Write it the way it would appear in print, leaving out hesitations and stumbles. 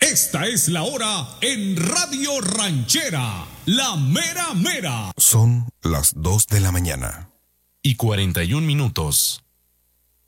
Esta es la hora en Radio Ranchera, la mera mera. Son las 2 de la mañana. Y 41 minutos.